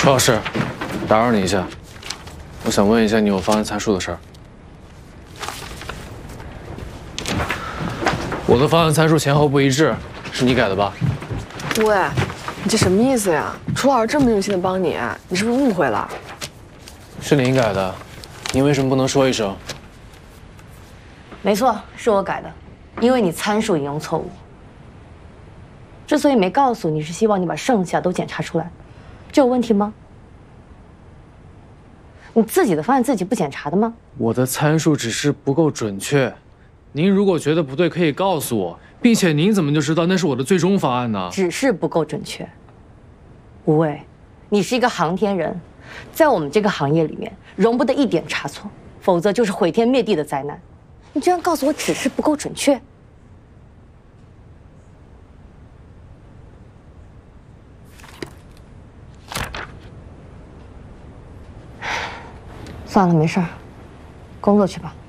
何老师，打扰你一下，我想问一下你有方案参数的事儿。我的方案参数前后不一致，是你改的吧？ 喂，你这什么意思呀？楚老师这么用心的帮你，你是不是误会了？ 是您改的，您为什么不能说一声？ 没错，是我改的，因为你参数引用错误。之所以没告诉你，是希望你把剩下都检查出来，这有问题吗？你自己的方案自己不检查的吗？ 我的参数只是不够准确，您如果觉得不对，可以告诉我，并且您怎么就知道那是我的最终方案呢？ 只是不够准确。吴畏，你是一个航天人，在我们这个行业里面，容不得一点差错，否则就是毁天灭地的灾难。你居然告诉我只是不够准确！算了，没事儿，工作去吧。